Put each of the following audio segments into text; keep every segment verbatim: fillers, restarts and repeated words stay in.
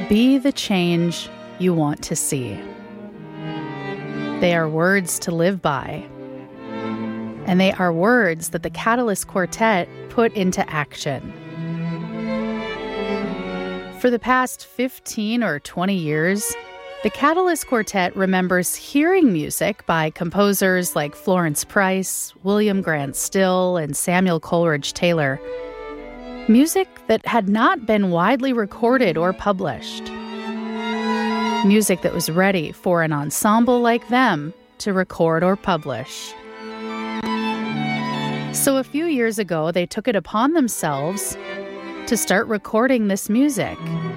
Be the change you want to see. They are words to live by. And they are words that the Catalyst Quartet put into action. For the past fifteen or twenty years, the Catalyst Quartet remembers hearing music by composers like Florence Price, William Grant Still, and Samuel Coleridge Taylor. Music that had not been widely recorded or published. Music that was ready for an ensemble like them to record or publish. So a few years ago, they took it upon themselves to start recording this music.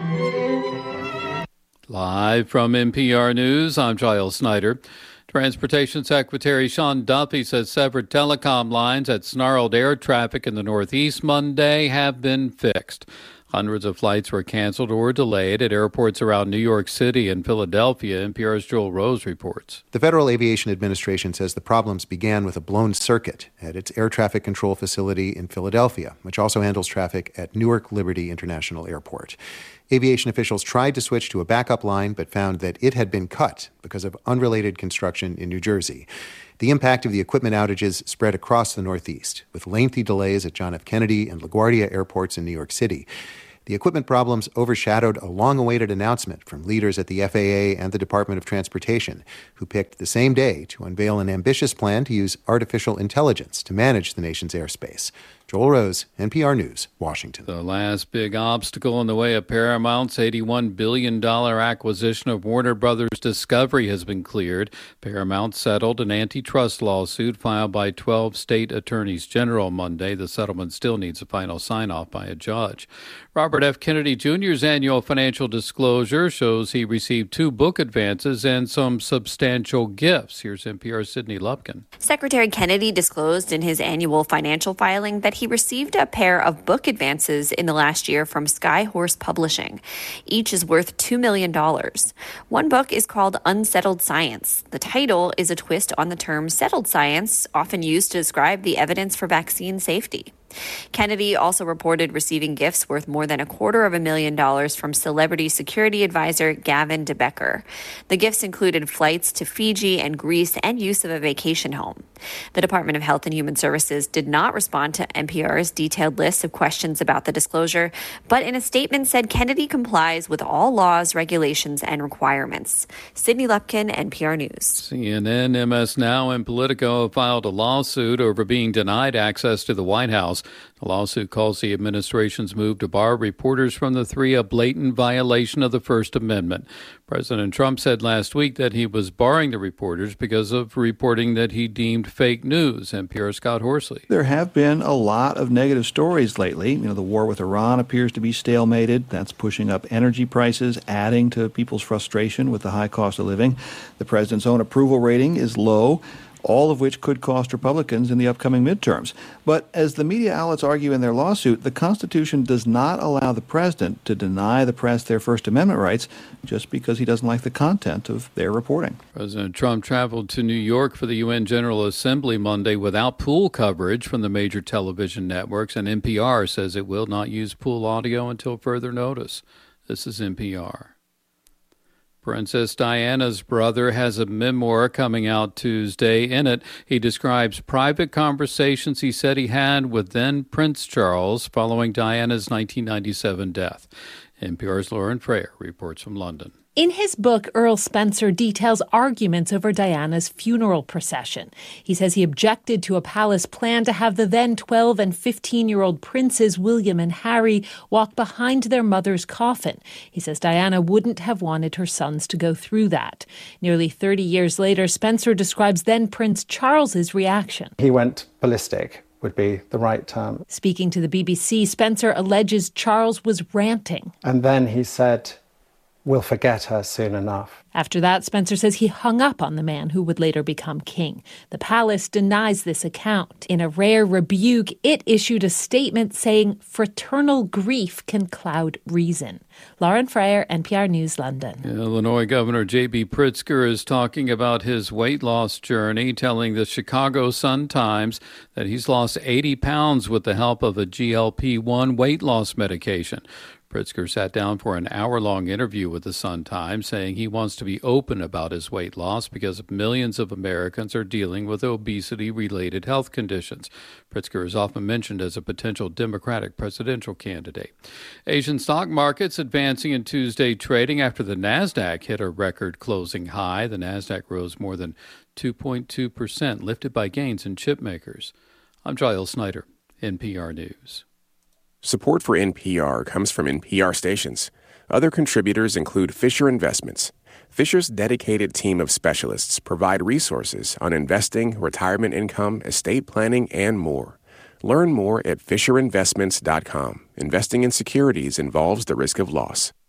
Live from N P R News, I'm Giles Snyder. Transportation Secretary Sean Duffy says severed telecom lines that snarled air traffic in the Northeast Monday have been fixed. Hundreds of flights were canceled or delayed at airports around New York City and Philadelphia. N P R's Joel Rose reports. The Federal Aviation Administration says the problems began with a blown circuit at its air traffic control facility in Philadelphia, which also handles traffic at Newark Liberty International Airport. Aviation officials tried to switch to a backup line, but found that it had been cut because of unrelated construction in New Jersey. The impact of the equipment outages spread across the Northeast, with lengthy delays at John F. Kennedy and LaGuardia airports in New York City. The equipment problems overshadowed a long-awaited announcement from leaders at the F A A and the Department of Transportation, who picked the same day to unveil an ambitious plan to use artificial intelligence to manage the nation's airspace. Joel Rose, N P R News, Washington. The last big obstacle in the way of Paramount's eighty-one billion dollars acquisition of Warner Brothers Discovery has been cleared. Paramount settled an antitrust lawsuit filed by twelve state attorneys general Monday. The settlement still needs a final sign-off by a judge. Robert F. Kennedy Junior's annual financial disclosure shows he received two book advances and some substantial gifts. Here's N P R's Sydney Lupkin. Secretary Kennedy disclosed in his annual financial filing that he received a pair of book advances in the last year from Skyhorse Publishing. Each is worth two million dollars. One book is called Unsettled Science. The title is a twist on the term settled science, often used to describe the evidence for vaccine safety. Kennedy also reported receiving gifts worth more than a quarter of a million dollars from celebrity security advisor Gavin DeBecker. The gifts included flights to Fiji and Greece and use of a vacation home. The Department of Health and Human Services did not respond to N P R's detailed list of questions about the disclosure, but in a statement said Kennedy complies with all laws, regulations, and requirements. Sydney Lupkin, N P R News. C N N, M S Now, and Politico have filed a lawsuit over being denied access to the White House. The lawsuit calls the administration's move to bar reporters from the three a blatant violation of the First Amendment. President Trump said last week that he was barring the reporters because of reporting that he deemed fake news. N P R's Scott Horsley. There have been a lot of negative stories lately. You know, the war with Iran appears to be stalemated. That's pushing up energy prices, adding to people's frustration with the high cost of living. The president's own approval rating is low, all of which could cost Republicans in the upcoming midterms. But as the media outlets argue in their lawsuit, the Constitution does not allow the president to deny the press their First Amendment rights just because he doesn't like the content of their reporting. President Trump traveled to New York for the U N General Assembly Monday without pool coverage from the major television networks, and N P R says it will not use pool audio until further notice. This is N P R. Princess Diana's brother has a memoir coming out Tuesday. In it, he describes private conversations he said he had with then Prince Charles following Diana's nineteen ninety-seven death. N P R's Lauren Frayer reports from London. In his book, Earl Spencer details arguments over Diana's funeral procession. He says he objected to a palace plan to have the then twelve and fifteen-year-old princes, William and Harry, walk behind their mother's coffin. He says Diana wouldn't have wanted her sons to go through that. Nearly thirty years later, Spencer describes then Prince Charles's reaction. He went ballistic would be the right term. Speaking to the B B C, Spencer alleges Charles was ranting. And then he said, "We'll forget her soon enough." After that, Spencer says he hung up on the man who would later become king. The palace denies this account. In a rare rebuke, it issued a statement saying fraternal grief can cloud reason. Lauren Frayer, N P R News, London. Illinois Governor J B Pritzker is talking about his weight loss journey, telling the Chicago Sun-Times that he's lost eighty pounds with the help of a G L P one weight loss medication. Pritzker sat down for an hour-long interview with the Sun-Times, saying he wants to be open about his weight loss because millions of Americans are dealing with obesity-related health conditions. Pritzker is often mentioned as a potential Democratic presidential candidate. Asian stock markets advancing in Tuesday trading after the Nasdaq hit a record closing high. The Nasdaq rose more than two point two percent, lifted by gains in chip makers. I'm Giles Snyder, N P R News. Support for N P R comes from N P R stations. Other contributors include Fisher Investments. Fisher's dedicated team of specialists provide resources on investing, retirement income, estate planning, and more. Learn more at fisher investments dot com. Investing in securities involves the risk of loss.